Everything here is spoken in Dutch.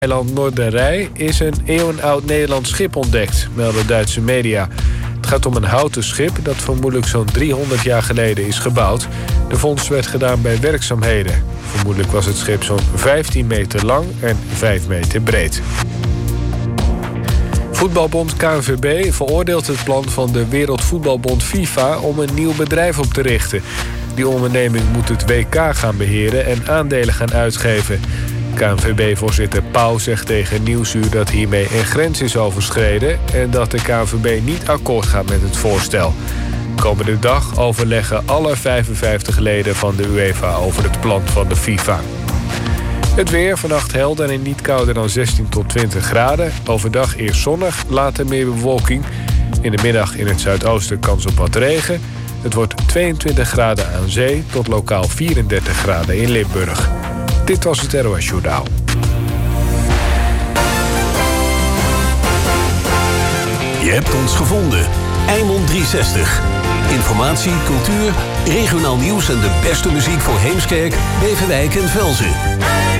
eiland Noorderij is een eeuwenoud Nederlands schip ontdekt, melden Duitse media. Het gaat om een houten schip dat vermoedelijk zo'n 300 jaar geleden is gebouwd. De vondst werd gedaan bij werkzaamheden. Vermoedelijk was het schip zo'n 15 meter lang en 5 meter breed. Voetbalbond KNVB veroordeelt het plan van de Wereldvoetbalbond FIFA om een nieuw bedrijf op te richten. Die onderneming moet het WK gaan beheren en aandelen gaan uitgeven. KNVB-voorzitter Pauw zegt tegen Nieuwsuur dat hiermee een grens is overschreden en dat de KNVB niet akkoord gaat met het voorstel. Komende dag overleggen alle 55 leden van de UEFA over het plan van de FIFA. Het weer, vannacht helder en niet kouder dan 16 tot 20 graden. Overdag eerst zonnig, later meer bewolking. In de middag in het zuidoosten kans op wat regen. Het wordt 22 graden aan zee tot lokaal 34 graden in Limburg. Dit was het NOS Journaal. Je hebt ons gevonden. Eimond 360. Informatie, cultuur, regionaal nieuws en de beste muziek voor Heemskerk, Beverwijk en Velzen.